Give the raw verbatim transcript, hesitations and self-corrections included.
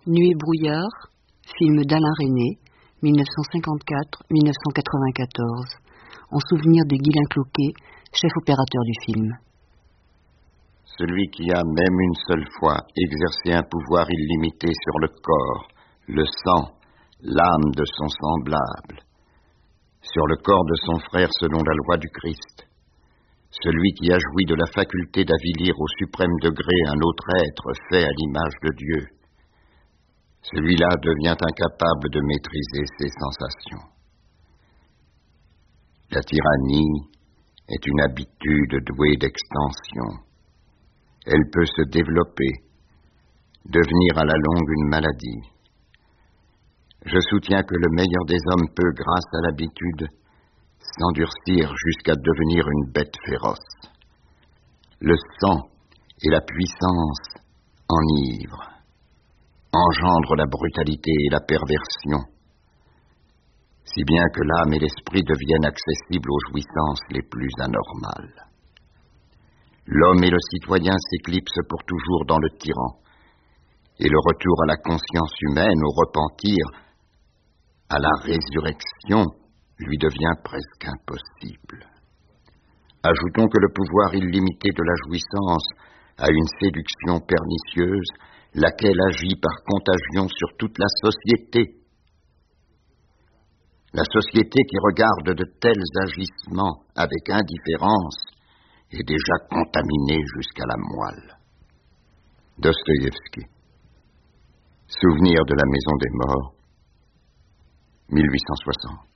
Nuit et brouillard, film d'Alain Resnais, mille neuf cent cinquante-quatre à mille neuf cent quatre-vingt-quatorze, en souvenir de Guylain Cloquet, chef opérateur du film. Celui qui a même une seule fois exercé un pouvoir illimité sur le corps, le sang, l'âme de son semblable, sur le corps de son frère selon la loi du Christ, celui qui a joui de la faculté d'avilir au suprême degré un autre être fait à l'image de Dieu, celui-là devient incapable de maîtriser ses sensations. La tyrannie est une habitude douée d'extension. Elle peut se développer, devenir à la longue une maladie. Je soutiens que le meilleur des hommes peut, grâce à l'habitude, s'endurcir jusqu'à devenir une bête féroce. Le sang et la puissance enivrent, engendrent la brutalité et la perversion, si bien que l'âme et l'esprit deviennent accessibles aux jouissances les plus anormales. L'homme et le citoyen s'éclipsent pour toujours dans le tyran, et le retour à la conscience humaine, au repentir, à la résurrection, lui devient presque impossible. Ajoutons que le pouvoir illimité de la jouissance a une séduction pernicieuse, laquelle agit par contagion sur toute la société. La société qui regarde de tels agissements avec indifférence est déjà contaminée jusqu'à la moelle. Dostoïevski. Souvenir de la maison des morts, mille huit cent soixante.